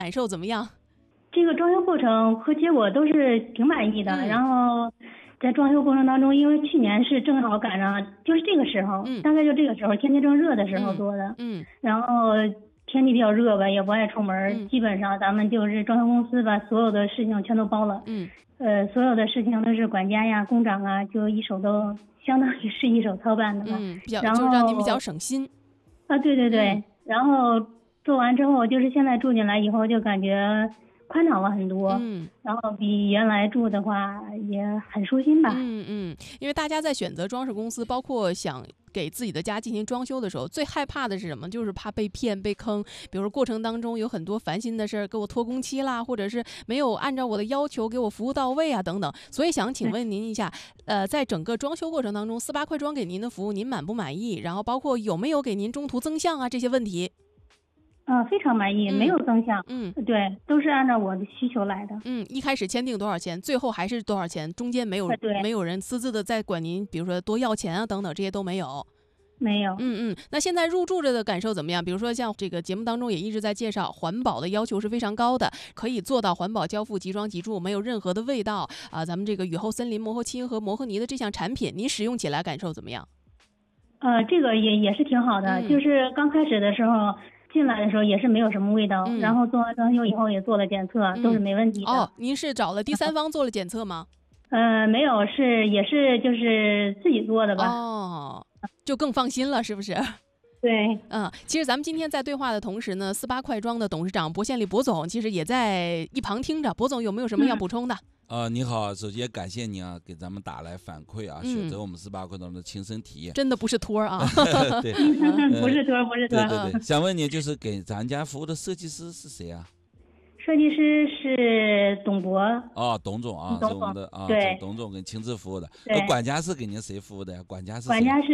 感受怎么样？ 这个装修过程和结果都是挺满意的。然后在装修过程当中，因为去年是正好赶上就是这个时候，大概就这个时候天气正热的时候做的。然后天气比较热吧，也不爱出门，基本上咱们就是装修公司把所有的事情全都包了。所有的事情都是管家呀、工长啊，就一手都相当于是一手操办的吧。然后就让您比较省心。 啊，对对对。然后做完之后，就是现在住进来以后就感觉宽敞了很多。然后比原来住的话也很舒心吧。 因为大家在选择装饰公司，包括想给自己的家进行装修的时候，最害怕的是什么？就是怕被骗、被坑。比如说过程当中有很多烦心的事儿，给我拖工期啦，或者是没有按照我的要求给我服务到位啊，等等。所以想请问您一下，在整个装修过程当中，48块庄给您的服务您满不满意？然后包括有没有给您中途增项啊这些问题？ 非常满意，没有增项。对，都是按照我的需求来的。 一开始签订多少钱，最后还是多少钱，中间没有人私自的在管您，比如说多要钱啊等等，这些都没有。 没有。 那现在入住着的感受怎么样？比如说像这个节目当中也一直在介绍，环保的要求是非常高的，可以做到环保交付、即装即住，没有任何的味道啊。咱们这个雨后森林磨合漆和磨合泥的这项产品，您使用起来感受怎么样？ 这个也是挺好的，就是刚开始的时候。进来的时候也是没有什么味道，然后做完装修以后也做了检测，都是没问题的。 您是找了第三方做了检测吗？ 没有，也是就是自己做的吧。 就更放心了，是不是？ 对。 其实咱们今天在对话的同时呢，48块庄的董事长薄宪利薄总其实也在一旁听着。薄总有没有什么要补充的？ 你好，首先感谢您啊，给咱们打来反馈啊，选择我们48块庄的亲身体验， 真的不是托啊。 对， 不是托，不是托。 对，想问你，就是给咱家服务的设计师是谁啊？ 设计师是董博。 董总啊，是我们的对， 董总给亲自服务的。管家是给您谁服务的呀？管家是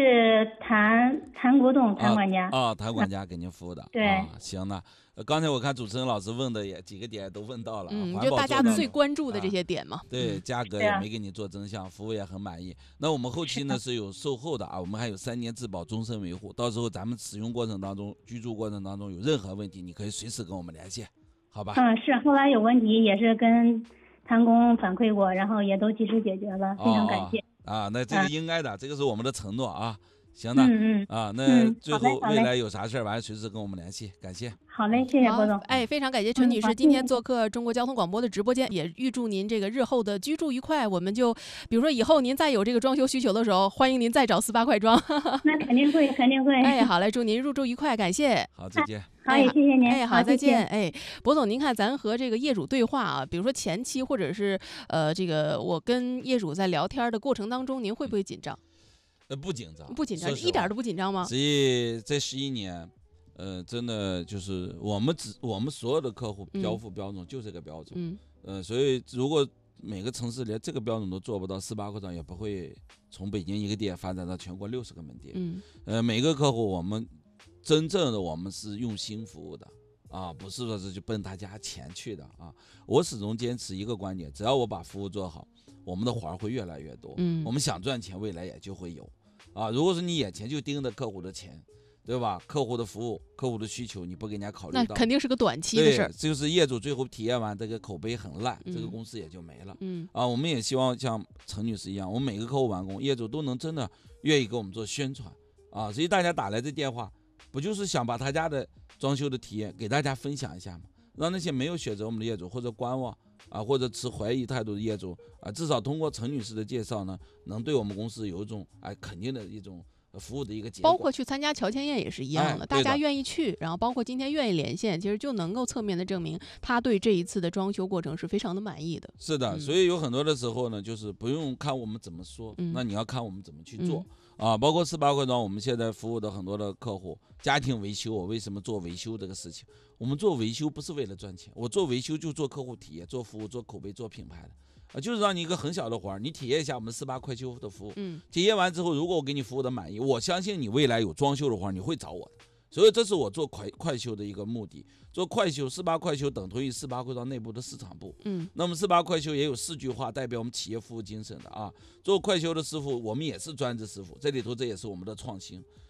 谭国栋，谭管家。 谭管家给您服务的。 对。 行了。刚才我看主持人老师问的也几个点都问到了， 就大家最关注的这些点嘛。 对，价格也没给你做增项，服务也很满意。那我们后期呢是有售后的啊，我们还有3年质保终身维护，到时候咱们使用过程当中、居住过程当中有任何问题，你可以随时跟我们联系，好吧？ 是，后来有问题也是跟谭工反馈过，然后也都及时解决了，非常感谢。 那这个应该的，这个是我们的承诺啊。行的。那最后未来有啥事儿，完随时跟我们联系，感谢。 好嘞，谢谢郭总。 非常感谢陈女士今天做客中国交通广播的直播间，也预祝您这个日后的居住愉快。我们就比如说以后您再有这个装修需求的时候，欢迎您再找48块庄。 那肯定会，肯定会。 好嘞，祝您入住愉快，感谢。 好，再见。 好，也谢谢您。 好，再见。薄总，您看咱和这个业主对话啊，比如说前期或者是这个我跟业主在聊天的过程当中，您会不会紧张？ 不紧张， 一点都不紧张吗？ 所以这11年，真的就是我们所有的客户交付标准就这个标准。所以如果每个城市连这个标准都做不到，48块庄也不会从北京一个店发展到全国60个门店。每个客户我们真正的我们是用心服务的啊，不是说是去奔他家钱去的啊。我始终坚持一个观点，只要我把服务做好，我们的活儿会越来越多。我们想赚钱，未来也就会有。如果说你眼前就盯着客户的钱，对吧？客户的服务、客户的需求，你不给人家考虑到， 那肯定是个短期的事儿。 就是业主最后体验完这个口碑很烂，这个公司也就没了。我们也希望像陈女士一样，我们每个客户完工，业主都能真的愿意给我们做宣传所以大家打来这电话，不就是想把他家的装修的体验给大家分享一下吗？让那些没有选择我们的业主或者观望或者持怀疑态度的业主至少通过陈女士的介绍呢，能对我们公司有一种肯定的一种服务的一个结果。 包括去参加乔迁宴也是一样的，大家愿意去，然后包括今天愿意连线，其实就能够侧面的证明他对这一次的装修过程是非常的满意的。 是的，所以有很多的时候呢，就是不用看我们怎么说，那你要看我们怎么去做。包括48块庄，我们现在服务的很多的客户，家庭维修，我为什么做维修这个事情？我们做维修不是为了赚钱，我做维修就做客户体验、做服务、做口碑、做品牌的，就是让你一个很小的活儿，你体验一下我们48块修的服务。体验完之后，如果我给你服务的满意，我相信你未来有装修的话，你会找我的。所以这是我做快修的一个目的。做快修，48快修等同于48块庄内部的市场部。那么48快修也有4句话代表我们企业服务精神的做快修的师傅，我们也是专职师傅，这里头这也是我们的创新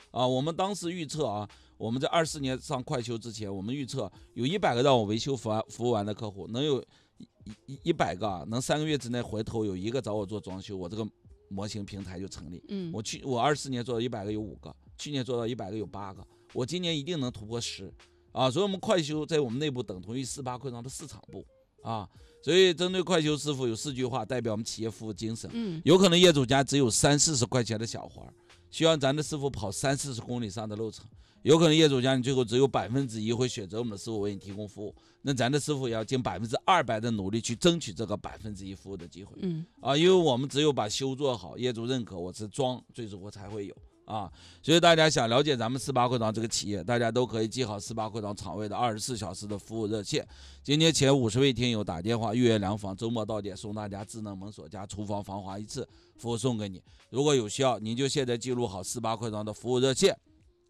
我们当时预测我们在24年上快修之前，我们预测有100个让我维修服务完的客户，能有100个能3个月之内回头有1个找我做装修，我这个模型平台就成立。我24年做到100个有5个，去年做到100个有8个，我今年一定能突破10所以我们快修在我们内部等同于48扩张的市场部所以针对快修师傅有4句话代表我们企业服务精神。有可能业主家只有30-40块钱的小活，需要咱的师傅跑30-40公里上的路程，有可能业主家你最后只有1%会选择我们的师傅为你提供服务，那咱的师傅也要尽200%的努力去争取这个1%服务的机会。因为我们只有把修做好，业主认可，我是装，最终我才会有所以大家想了解咱们18扩张这个企业，大家都可以记好18扩张厂位的24小时的服务热线。今天前50位听友打电话预约量房，周末到点送大家智能门锁加厨房防滑1次，服务送给你。如果有需要，您就现在记录好18扩张的服务热线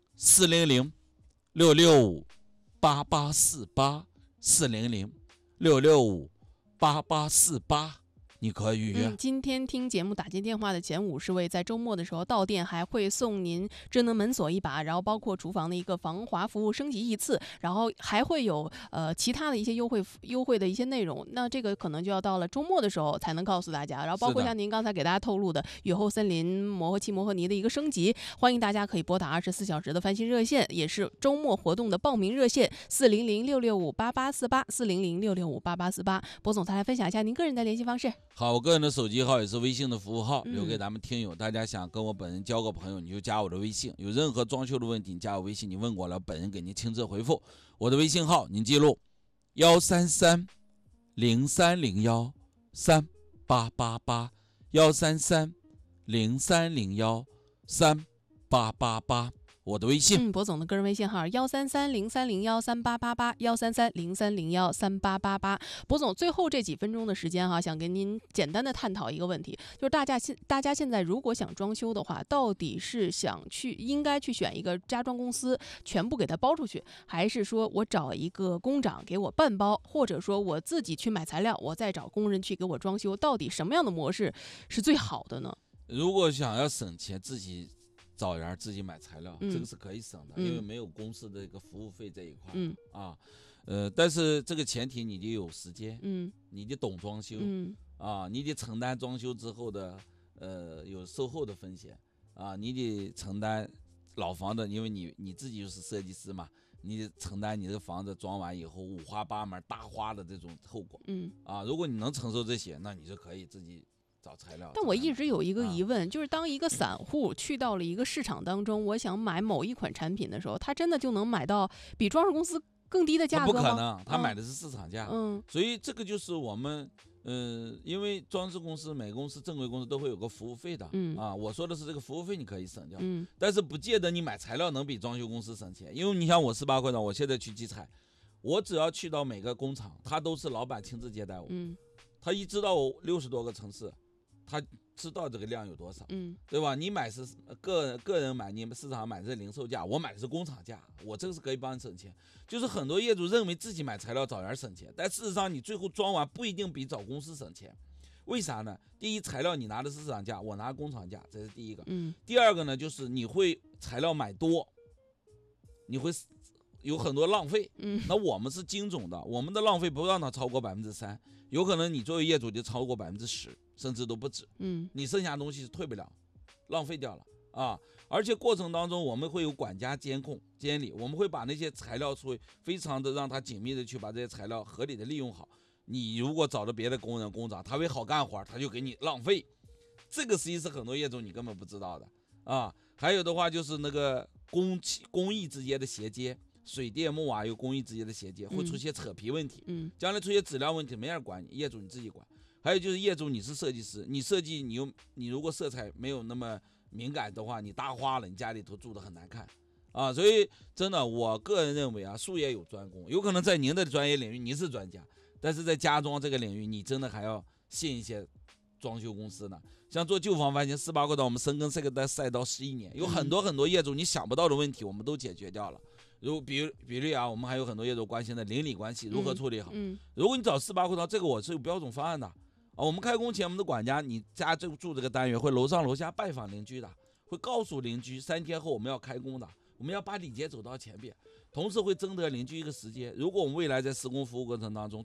400-665-8848，400-665-8848，你可以预约。 今天听节目打进电话的前50位，在周末的时候到店还会送您智能门锁1把，然后包括厨房的一个防滑服务升级1次，然后还会有其他的一些优惠的一些内容。那这个可能就要到了周末的时候才能告诉大家。然后包括像您刚才给大家透露的雨后森林磨合漆磨合泥的一个升级，欢迎大家可以拨打24小时的翻新热线，也是周末活动的报名热线400-665-8848，400-665-8848。博总再来分享一下您个人的联系方式。 好，我个人的手机号也是微信的服务号，留给咱们听友。大家想跟我本人交个朋友，你就加我的微信。有任何装修的问题，你加我微信，你问我了，本人给您亲自回复。我的微信号您记录133-0301-3888，133-0301-3888，我的微信。 博总的个人微信号133-0301-3888，133-0301-3888。博总最后这几分钟的时间想跟您简单的探讨一个问题，就是大家现在如果想装修的话，到底是应该去选一个家装公司全部给它包出去，还是说我找一个工长给我半包，或者说我自己去买材料，我再找工人去给我装修，到底什么样的模式是最好的呢？ 如果想要省钱，自己找人自己买材料，这个是可以省的，因为没有公司的一个服务费这一块但是这个前提你得有时间，你得懂装修，你得承担装修之后的有售后的风险你得承担老房的，因为你自己就是设计师嘛，你得承担你这个房子装完以后五花八门大花的这种后果，如果你能承受这些，那你就可以自己找材料。 但我一直有一个疑问，就是当一个散户去到了一个市场当中，我想买某一款产品的时候，他真的就能买到比装饰公司更低的价格吗？ 不可能，他买的是市场价。所以这个就是我们因为装饰公司每个公司正规公司都会有个服务费的我说的是这个服务费你可以省掉，但是不见得你买材料能比装修公司省钱。因为你像我18块钱，我现在去集采，我只要去到每个工厂，他都是老板亲自接待我，他一知道我60多个城市，他知道这个量有多少，对吧？你买是个人买，你们市场买的是零售价，我买的是工厂价，我这个是可以帮你省钱。就是很多业主认为自己买材料找人省钱，但事实上你最后装完不一定比找公司省钱。为啥呢？第一，材料你拿的是市场价，我拿工厂价，这是第一个。第二个呢，就是你会材料买多，你会有很多浪费。那我们是精总的，我们的浪费不让它超过3%，有可能你作为业主就超过10%，甚至都不止。你剩下的东西是退不了，浪费掉了而且过程当中我们会有管家监控监理，我们会把那些材料非常的让他紧密的去把这些材料合理的利用好。你如果找到别的工人工长，他会好干活，他就给你浪费，这个实际是很多业主你根本不知道的还有的话就是那个工艺之间的衔接，水电木有工艺之间的衔接会出现扯皮问题，将来出现质量问题没人管你，业主你自己管。还有就是业主你是设计师，你设计你如果色彩没有那么敏感的话，你搭花了，你家里头住得很难看所以真的我个人认为术业有专攻，有可能在您的专业领域您是专家，但是在家装这个领域你真的还要信一些装修公司呢。像做旧房翻新18块钱，我们深耕这个赛道11年，有很多业主你想不到的问题我们都解决掉了。比如我们还有很多业主关心的邻里关系如何处理好。如果你找18块钱，这个我是有标准方案的我们开工前我们的管家，你家住这个单元会楼上楼下拜访邻居的， 会告诉邻居3天后我们要开工的，我们要把礼节走到前边，同时会征得邻居一个时间。如果我们未来在施工服务过程当中